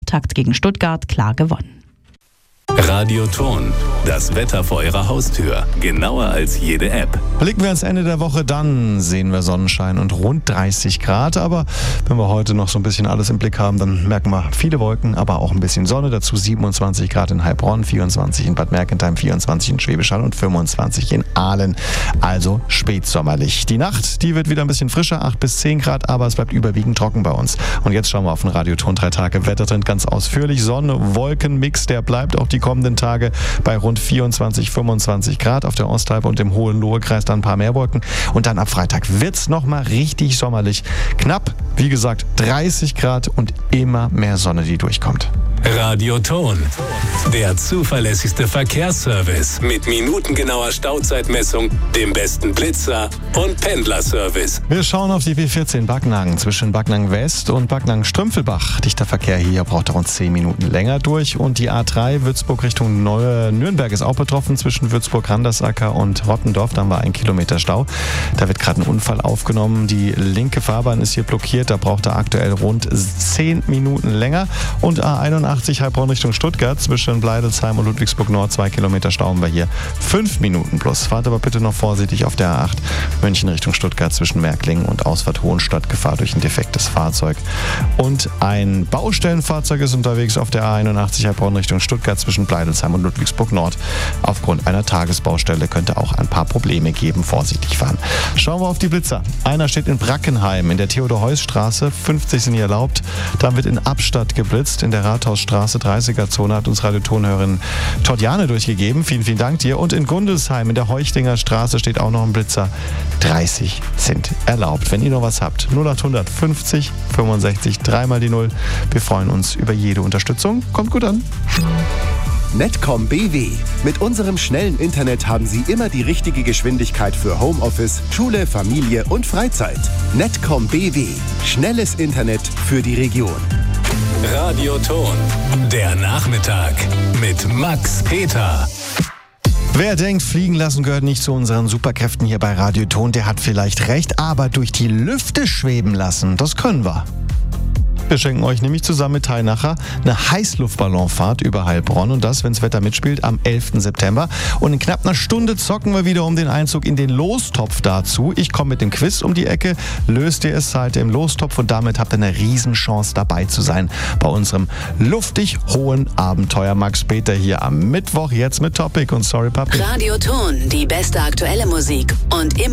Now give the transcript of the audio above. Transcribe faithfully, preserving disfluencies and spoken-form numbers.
Auftakt gegen Stuttgart klar gewonnen. Radioton, das Wetter vor Ihrer Haustür. Genauer als jede App. Blicken wir ans Ende der Woche, dann sehen wir Sonnenschein und rund dreißig Grad. Aber wenn wir heute noch so ein bisschen alles im Blick haben, dann merken wir viele Wolken, aber auch ein bisschen Sonne. Dazu siebenundzwanzig Grad in Heilbronn, vierundzwanzig in Bad Mergentheim, vierundzwanzig in Schwäbisch Hall und fünfundzwanzig in Aalen. Also spätsommerlich. Die Nacht, die wird wieder ein bisschen frischer, acht bis zehn Grad, aber es bleibt überwiegend trocken bei uns. Und jetzt schauen wir auf den Radioton drei Tage Wettertrend ganz ausführlich. Sonne, Wolkenmix, der bleibt auch die kommenden Tage bei rund vierundzwanzig, fünfundzwanzig Grad. Auf der Osthalbe und im Hohenlohe-Kreis dann ein paar mehr Wolken. Und dann ab Freitag wird es nochmal richtig sommerlich. Knapp, wie gesagt, dreißig Grad und immer mehr Sonne, die durchkommt. Radioton, der zuverlässigste Verkehrsservice mit minutengenauer Stauzeitmessung, dem besten Blitzer und Pendlerservice. Wir schauen auf die B vierzehn Backnang zwischen Backnang West und Backnang Strümpfelbach. Dichter Verkehr hier, braucht rund zehn Minuten länger durch. Und die A drei Würzburg Richtung Neu- Nürnberg ist auch betroffen zwischen Würzburg-Randersacker und Rottendorf. Da haben wir einen Kilometer Stau. Da wird gerade ein Unfall aufgenommen. Die linke Fahrbahn ist hier blockiert. Da braucht er aktuell rund zehn Minuten länger. Und A einundachtzig Heilbronn Richtung Stuttgart zwischen Bleidelsheim und Ludwigsburg Nord, zwei Kilometer Stau haben wir hier. Fünf Minuten plus. Fahrt aber bitte noch vorsichtig auf der A acht München Richtung Stuttgart zwischen Märklingen und Ausfahrt Hohenstadt. Gefahr durch ein defektes Fahrzeug. Und ein Baustellenfahrzeug ist unterwegs auf der A einundachtzig Heilbronn Richtung Stuttgart zwischen Bleidelsheim und Ludwigsburg Nord. Aufgrund einer Tagesbaustelle könnte auch ein paar Probleme geben. Vorsichtig fahren. Schauen wir auf die Blitzer. Einer steht in Brackenheim in der Theodor-Heuss-Straße. fünfzig sind hier erlaubt. Dann wird in Abstadt geblitzt in der Rathausstraße dreißiger-Zone, hat uns Radiotonhörerin Tordjane durchgegeben. Vielen, vielen Dank dir. Und in Gundelsheim in der Heuchtinger Straße steht auch noch ein Blitzer. dreißig sind erlaubt. Wenn ihr noch was habt, null acht fünfzig fünfundsechzig, dreimal die Null. Wir freuen uns über jede Unterstützung. Kommt gut an. Netcom B W. Mit unserem schnellen Internet haben Sie immer die richtige Geschwindigkeit für Homeoffice, Schule, Familie und Freizeit. Netcom B W. Schnelles Internet für die Region. Radioton, der Nachmittag mit Max Peter. Wer denkt, fliegen lassen gehört nicht zu unseren Superkräften hier bei Radioton, der hat vielleicht recht, aber durch die Lüfte schweben lassen, das können wir. Wir schenken euch nämlich zusammen mit Teilnacher eine Heißluftballonfahrt über Heilbronn und das, wenn das Wetter mitspielt, am elften September. Und in knapp einer Stunde zocken wir wieder um den Einzug in den Lostopf dazu. Ich komme mit dem Quiz um die Ecke, löst ihr es halt im Lostopf und damit habt ihr eine Riesenchance dabei zu sein bei unserem luftig hohen Abenteuer. Max Peter hier am Mittwoch, jetzt mit Topic und Sorry Papi. Radioton, die beste aktuelle Musik und immer